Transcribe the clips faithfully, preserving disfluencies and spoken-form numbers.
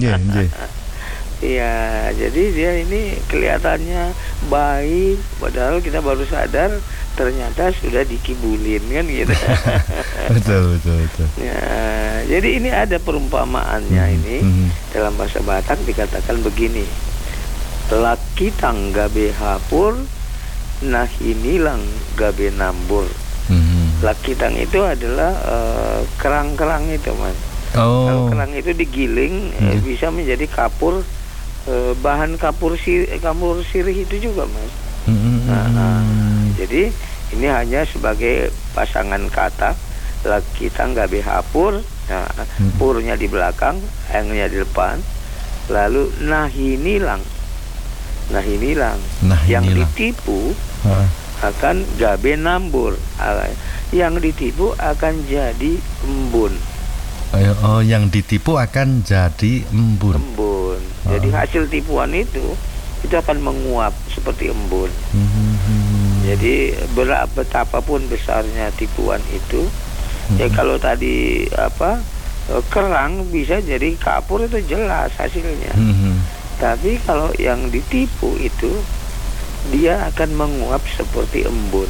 Nggih, nggih. Iya, jadi dia ini kelihatannya baik, padahal kita baru sadar ternyata sudah dikibulin kan gitu. Betul, betul, betul. Ya, jadi ini ada perumpamaannya Hmm, ini hmm, dalam bahasa Batak dikatakan begini. Laki tangga behapur, nah inilang gabe nambur. hmm. Laki tang itu adalah eh, kerang-kerang itu, Mas. Kalau Oh, kerang itu digiling eh, nggih. bisa menjadi kapur, eh, bahan kapur si kapur sirih itu juga, Mas. Hmm, hmm, Nah, nah, hmm. jadi ini hanya sebagai pasangan kata. Laki tangga behapur, nah, Hmm. purnya di belakang, engnya di depan. Lalu nahinilang, nahinilang. Nah, Yang inilah. ditipu Heeh. akan gabe nambur. Ah, Yang ditipu akan jadi embun. Ayo, oh, yang ditipu akan jadi embun. Embun. Jadi Ah. hasil tipuan itu itu akan menguap seperti embun. Hmm, hmm, hmm. Jadi berapa betapapun besarnya tipuan itu, ya Hmm. kalau tadi apa eh, kerang bisa jadi kapur itu jelas hasilnya. Hmm, hmm. Tapi kalau yang ditipu itu dia akan menguap seperti embun.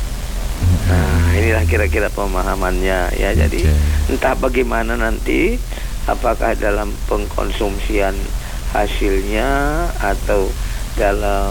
Nah, inilah kira-kira pemahamannya ya. Jadi Oke. entah bagaimana nanti, apakah dalam pengkonsumsian hasilnya atau dalam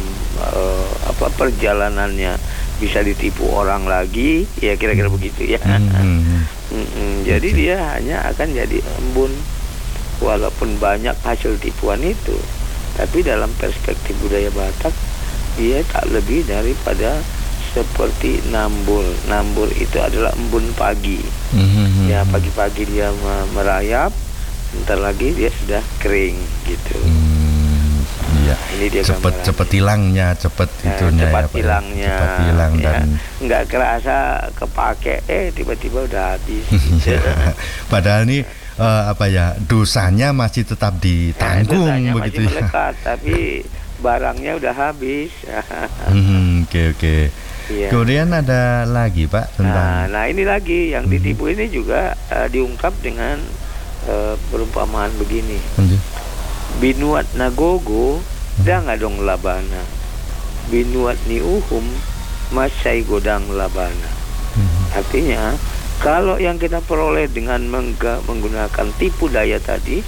eh, apa perjalanannya bisa ditipu orang lagi, ya kira-kira begitu ya. Hmm, hmm, hmm. Mm-mm. Jadi Oke. dia hanya akan jadi embun walaupun banyak hasil tipuan itu, tapi dalam perspektif budaya Batak dia tak lebih daripada seperti nambur. Nambur itu adalah embun pagi. Hmm, hmm, hmm. Ya pagi-pagi dia me- merayap, ntar lagi dia sudah kering gitu. Hmm, iya. Ini dia Cepet gambarannya. cepet hilangnya, cepet Nah, itunya cepat ya, Pak, ya. hilangnya, Cepat hilang ya. dan Nggak kerasa kepake, eh tiba-tiba udah habis. Iya. Padahal ini eh, apa ya, dosanya masih tetap ditanggung Nah, begitu masih ya. melekat, tapi barangnya udah habis. Hmm, oke, oke. Iya. Kemudian ada lagi, Pak, Nah, tentang nah ini lagi yang Mhm. ditipu ini juga eh, diungkap dengan eh, perumpamaan begini. Nggih. Binuat nagogo, dah ngadong labana. Binuat ni uhum, masai godang labana. Mhm. Artinya, kalau yang kita peroleh dengan mengga- menggunakan tipu daya tadi,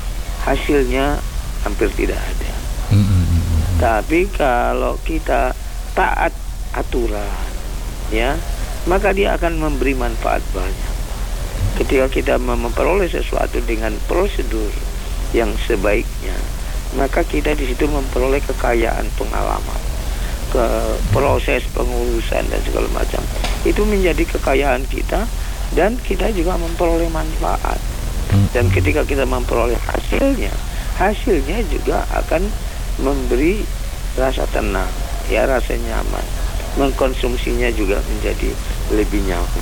hasilnya hampir tidak ada. Hmm, hmm, hmm. Tapi kalau kita taat aturan, ya, maka dia akan memberi manfaat banyak. Ketika kita mem- memperoleh sesuatu dengan prosedur yang sebaiknya, maka kita di situ memperoleh kekayaan pengalaman, ke proses pengurusan dan segala macam. Itu menjadi kekayaan kita dan kita juga memperoleh manfaat. Hmm. Dan ketika kita memperoleh hasilnya, hasilnya juga akan memberi rasa tenang, ya, rasa nyaman. Mengkonsumsinya juga menjadi lebih nyaman.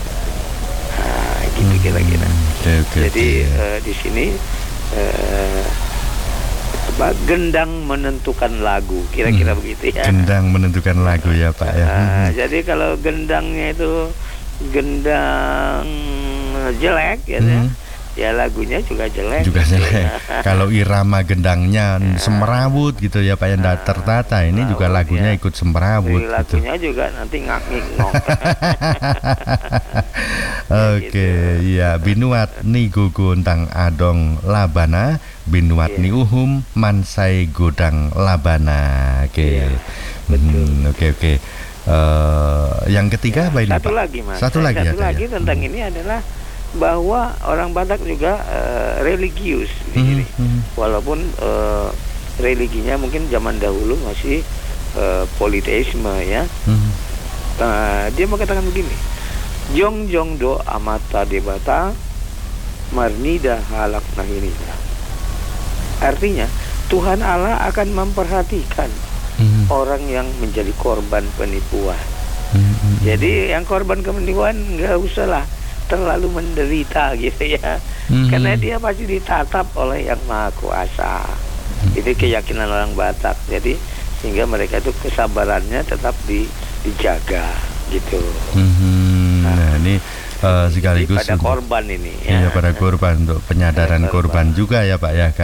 Nah, gitu kira-kira. Oke, oke, Jadi oke. eh, di sini eh, apa, gendang menentukan lagu, kira-kira Hmm. begitu ya. Gendang menentukan lagu ya, Pak ya. Nah, Hmm. jadi kalau gendangnya itu gendang jelek, ya, Hmm. ya lagunya juga jelek. Juga gitu jelek. ya. Kalau irama gendangnya semerawut gitu ya, Pak, yang Nah, tertata, ini juga semerawut, lagunya ya. ikut semerawut Jadi gitu. lagunya juga nanti ngak-ngik-ngok. Oke, iya. Binuat ni guguntang adong labana, binuat Iya. ni uhum mansai godang labana. Oke. Iya, betul. Hmm, oke, oke. Eh, yang ketiga apa ini, Satu Pak? lagi, Mas. Satu Eh, lagi Satu ada lagi ya? tentang Hmm. ini adalah bahwa orang Batak juga eh, religius di Hmm, sini. hmm. Walaupun eh, religinya mungkin zaman dahulu masih eh, politeisme, ya. Hmm. Nah, dia mengatakan begini. Jong jong do amata debata marnida halak nahirida. Artinya, Tuhan Allah akan memperhatikan Hmm. orang yang menjadi korban penipuan. Hmm, hmm. Jadi yang korban penipuan nggak usah lah terlalu menderita gitu ya. Hmm. Karena dia pasti ditatap oleh Yang Maha Kuasa. Itu keyakinan orang Batak. Jadi sehingga mereka itu kesabarannya tetap di, dijaga gitu. Hmm. Nah, ini eh, sekaligus Jadi pada untuk- korban ini iya, ya. pada korban, untuk penyadaran Pada korban. korban juga ya, Pak ya.